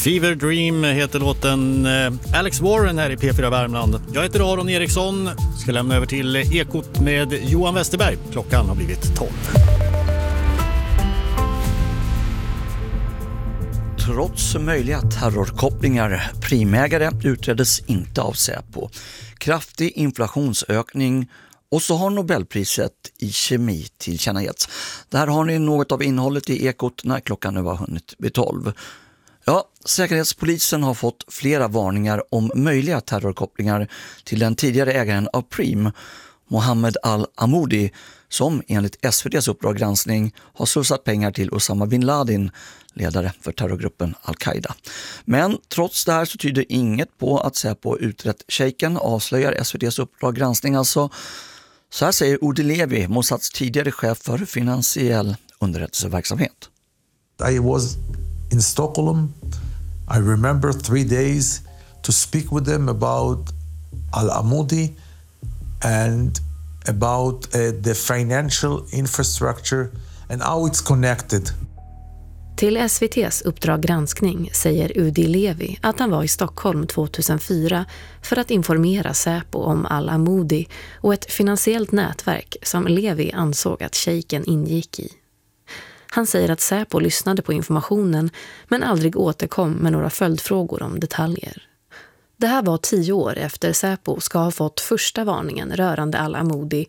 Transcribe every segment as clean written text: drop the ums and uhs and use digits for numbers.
Fever Dream heter låten. Alex Warren här i P4 Värmland. Jag heter Aron Eriksson. Ska lämna över till Ekot med Johan Westerberg. Klockan har blivit 12. Trots möjliga terrorkopplingar, primägare utreddes inte av Säpo. Kraftig inflationsökning och så har Nobelpriset i kemi tillkännagetts. Där har ni något av innehållet i Ekot när klockan nu har hunnit bli 12. Ja, Säkerhetspolisen har fått flera varningar om möjliga terrorkopplingar till den tidigare ägaren av Prim, Mohammed Al-Amoudi, som enligt SVT:s Uppdrag granskning har slussat pengar till Osama bin Laden, ledare för terrorgruppen Al-Qaida. Men trots det här så tyder inget på att Säpo utrett shejken, avslöjar SVT:s Uppdrag granskning alltså. Så här säger Udi Levi, Mossads tidigare chef för finansiell underrättelseverksamhet. I was in Stockholm. I remember 3 days to speak with them about Al-Amoudi and about the financial infrastructure and how it's connected. Till SVT:s Uppdrag granskning säger Udi Levi att han var i Stockholm 2004 för att informera Säpo om Al-Amoudi och ett finansiellt nätverk som Levi ansåg att shejken ingick i. Han säger att Säpo lyssnade på informationen men aldrig återkom med några följdfrågor om detaljer. Det här var 10 år efter Säpo ska ha fått första varningen rörande Al-Amoudi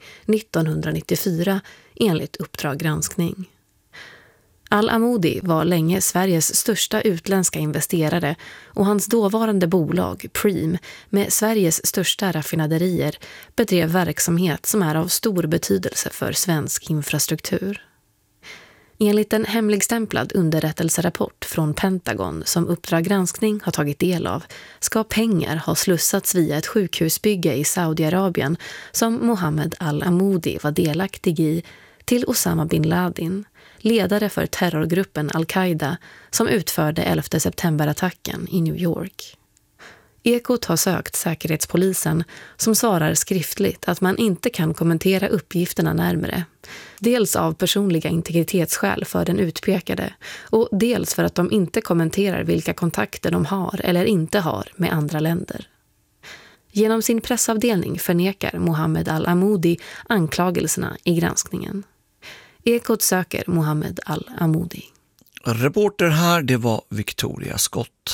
1994 enligt Uppdrag granskning. Al-Amoudi var länge Sveriges största utländska investerare och hans dåvarande bolag Prim med Sveriges största raffinaderier bedrev verksamhet som är av stor betydelse för svensk infrastruktur. Enligt en hemligstämplad underrättelserapport från Pentagon som Uppdrag granskning har tagit del av ska pengar ha slussats via ett sjukhusbygge i Saudiarabien som Mohammed Al-Amoudi var delaktig i till Osama bin Laden, ledare för terrorgruppen Al-Qaida som utförde 11 september-attacken i New York. Ekot har sökt Säkerhetspolisen som svarar skriftligt att man inte kan kommentera uppgifterna närmare. Dels av personliga integritetsskäl för den utpekade och dels för att de inte kommenterar vilka kontakter de har eller inte har med andra länder. Genom sin pressavdelning förnekar Mohammed Al-Amoudi anklagelserna i granskningen. Ekot söker Mohammed Al-Amoudi. Reporter här, det var Victoria Scott.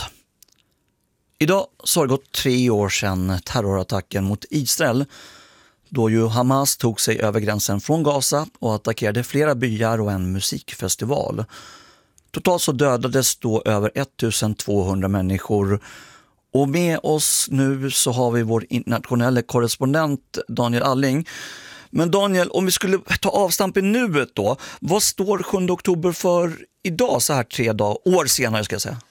Idag så har det gått 3 år sedan terrorattacken mot Israel, då ju Hamas tog sig över gränsen från Gaza och attackerade flera byar och en musikfestival. Totalt så dödades då över 1200 människor. Och med oss nu så har vi vår internationella korrespondent Daniel Alling. Men Daniel, om vi skulle ta avstamp i nuet då, vad står 7 oktober för idag så här 3 år senare ska jag säga?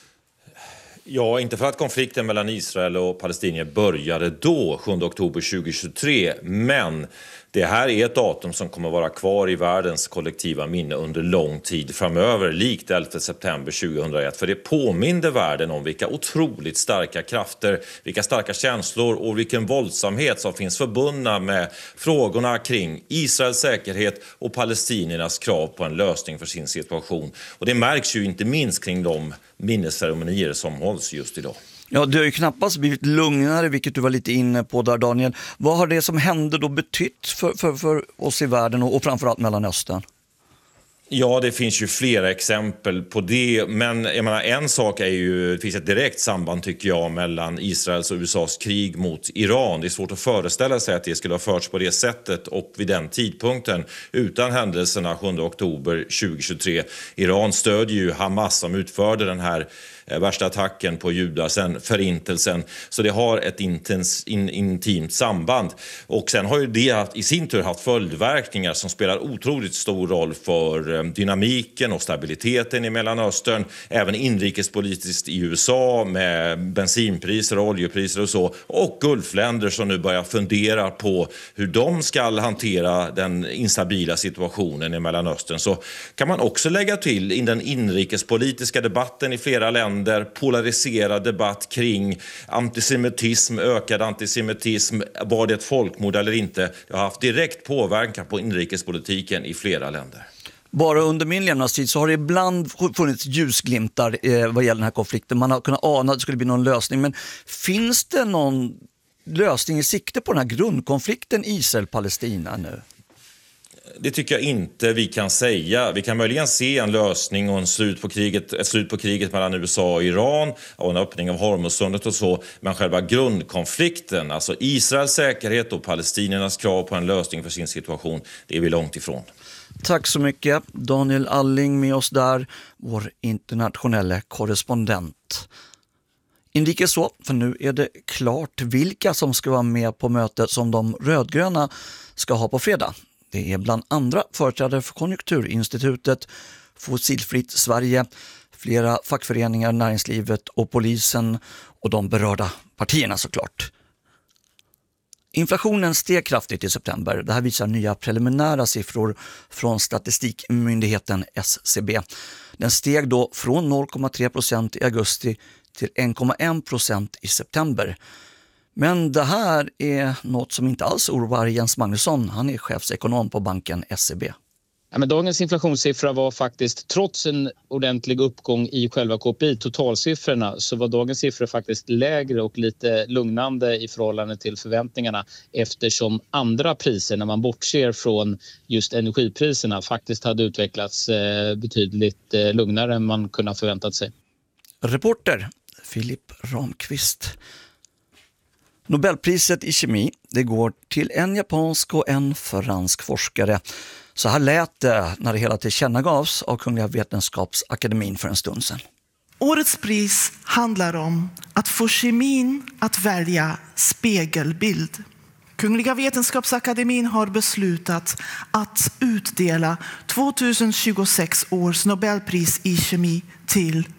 Ja, inte för att konflikten mellan Israel och palestinier började då, 7 oktober 2023, men det här är ett datum som kommer vara kvar i världens kollektiva minne under lång tid framöver, likt 11 september 2001. För det påminner världen om vilka otroligt starka krafter, vilka starka känslor och vilken våldsamhet som finns förbundna med frågorna kring Israels säkerhet och palestiniernas krav på en lösning för sin situation. Och det märks ju inte minst kring de minnesceremonier som hålls just idag. Ja, det har ju knappast blivit lugnare, vilket du var lite inne på där Daniel. Vad har det som hände då betytt för oss i världen och framförallt Mellanöstern? Ja, det finns ju flera exempel på det, men jag menar, en sak är ju, det finns ett direkt samband tycker jag mellan Israels och USAs krig mot Iran. Det är svårt att föreställa sig att det skulle ha förts på det sättet och vid den tidpunkten utan händelserna 7 oktober 2023. Iran stödjer ju Hamas som utförde den här värsta attacken på judar sen förintelsen, så det har ett intimt samband. Och sen har ju det i sin tur haft följdverkningar som spelar otroligt stor roll för dynamiken och stabiliteten i Mellanöstern, även inrikespolitiskt i USA med bensinpriser och oljepriser och så, och Gulfländer som nu börjar fundera på hur de ska hantera den instabila situationen i Mellanöstern. Så kan man också lägga till i den inrikespolitiska debatten i flera länder, polariserad debatt kring antisemitism, ökad antisemitism, var det ett folkmord eller inte. Det har haft direkt påverkan på inrikespolitiken i flera länder. Bara under min levnadstid så har det ibland funnits ljusglimtar vad gäller den här konflikten. Man har kunnat ana att det skulle bli någon lösning. Men finns det någon lösning i sikte på den här grundkonflikten Israel-Palestina nu? Det tycker jag inte vi kan säga. Vi kan möjligen se en lösning och ett slut på kriget mellan USA och Iran och en öppning av Hormuzsundet och så. Men själva grundkonflikten, alltså Israels säkerhet och palestiniernas krav på en lösning för sin situation, det är vi långt ifrån. Tack så mycket Daniel Alling med oss där, vår internationella korrespondent. Inrikes så, för nu är det klart vilka som ska vara med på mötet som de rödgröna ska ha på fredag. Det är bland andra företrädare för Konjunkturinstitutet, Fossilfritt Sverige, flera fackföreningar, näringslivet och polisen och de berörda partierna såklart. Inflationen steg kraftigt i september. Det här visar nya preliminära siffror från statistikmyndigheten SCB. Den steg då från 0,3% i augusti till 1,1% i september. Men det här är något som inte alls oroar Jens Magnusson. Han är chefsekonom på banken SEB. Ja, men dagens inflationssiffra var faktiskt, trots en ordentlig uppgång i själva KPI, totalsiffrorna, så var dagens siffror faktiskt lägre och lite lugnande i förhållande till förväntningarna, eftersom andra priser, när man bortser från just energipriserna, faktiskt hade utvecklats betydligt lugnare än man kunde ha förväntat sig. Reporter Filip Ramqvist. Nobelpriset i kemi, det går till en japansk och en fransk forskare. Så här lät det när det hela tillkännagavs av Kungliga Vetenskapsakademin för en stund sedan. Årets pris handlar om att få kemin att välja spegelbild. Kungliga Vetenskapsakademin har beslutat att utdela 2026 års Nobelpris i kemi till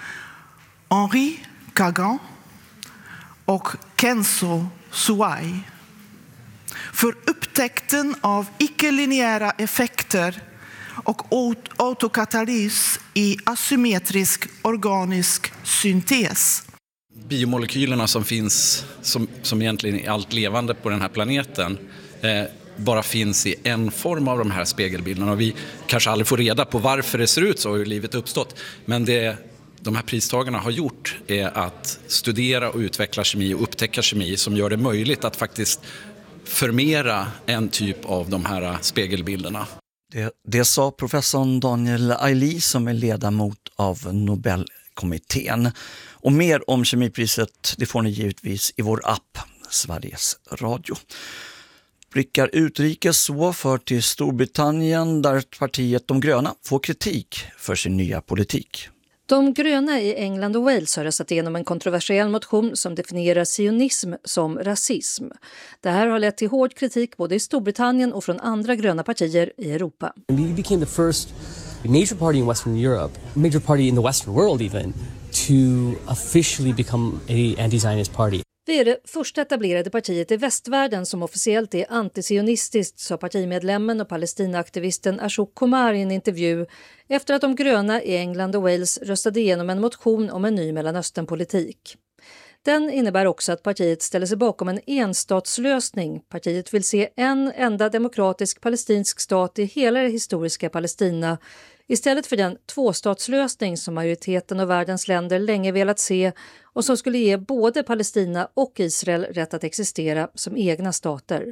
Henri Kagan och Kenzo Suai för upptäckten av icke-linjära effekter och autokatalys i asymmetrisk organisk syntes. Biomolekylerna som finns, som egentligen är allt levande på den här planeten, bara finns i en form av de här spegelbilderna. Och vi kanske aldrig får reda på varför det ser ut så och hur livet uppstått. Men de här pristagarna har gjort är att studera och utveckla kemi och upptäcka kemi som gör det möjligt att faktiskt förmera en typ av de här spegelbilderna. Det sa professorn Daniel Aili som är ledamot av Nobelkommittén. Och mer om kemipriset det får ni givetvis i vår app Sveriges Radio. Blickar utrikes så för till Storbritannien där partiet De gröna får kritik för sin nya politik. De gröna i England och Wales har röstat igenom en kontroversiell motion som definierar sionism som rasism. Det här har lett till hård kritik både i Storbritannien och från andra gröna partier i Europa. We became the first major party in Western Europe, major party in the Western world even, to officially become a anti-Zionist party. Vi är det första etablerade partiet i västvärlden som officiellt är antisionistiskt, sa partimedlemmen och palestinaaktivisten Ashok Kumar i en intervju efter att de gröna i England och Wales röstade igenom en motion om en ny Mellanösternpolitik. Den innebär också att partiet ställer sig bakom en enstatslösning. Partiet vill se en enda demokratisk palestinsk stat i hela det historiska Palestina istället för den tvåstatslösning som majoriteten av världens länder länge velat se och som skulle ge både Palestina och Israel rätt att existera som egna stater.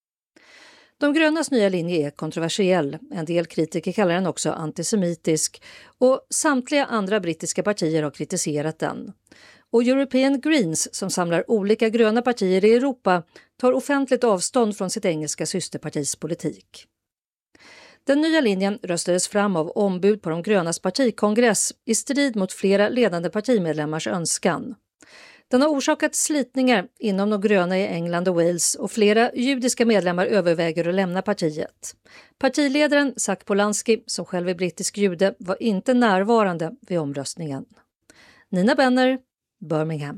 De grönas nya linje är kontroversiell. En del kritiker kallar den också antisemitisk och samtliga andra brittiska partier har kritiserat den. Och European Greens, som samlar olika gröna partier i Europa, tar offentligt avstånd från sitt engelska systerpartis politik. Den nya linjen röstades fram av ombud på de grönas partikongress i strid mot flera ledande partimedlemmars önskan. Den har orsakat slitningar inom de gröna i England och Wales och flera judiska medlemmar överväger att lämna partiet. Partiledaren Zach Polanski, som själv är brittisk jude, var inte närvarande vid omröstningen. Nina Benner, Birmingham.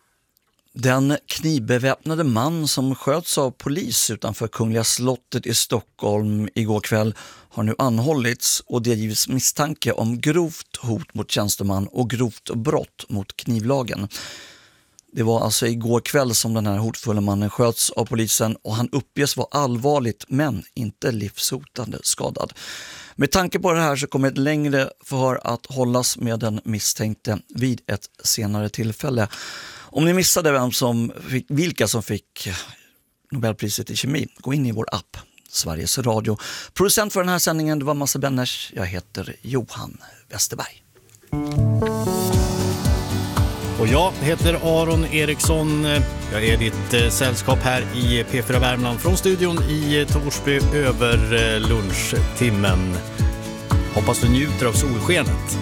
Den knivbeväpnade man som sköts av polis utanför Kungliga slottet i Stockholm igår kväll har nu anhållits och det givits misstanke om grovt hot mot tjänsteman och grovt brott mot knivlagen. Det var alltså igår kväll som den här hotfulla mannen sköts av polisen och han uppges vara allvarligt men inte livshotande skadad. Med tanke på det här så kommer ett längre förhör att hållas med den misstänkte vid ett senare tillfälle. Om ni missade vilka som fick Nobelpriset i kemi, gå in i vår app Sveriges Radio. Producent för den här sändningen det var Massa Benners. Jag heter Johan Westerberg. Och jag heter Aron Eriksson. Jag är ditt sällskap här i P4 Värmland från studion i Torsby över lunchtimmen. Hoppas du njuter av solskenet.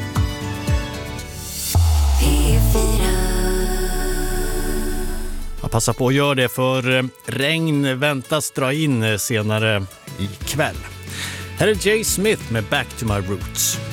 Jag passar på att göra det för regn väntas dra in senare ikväll. Här är Jay Smith med Back to My Roots.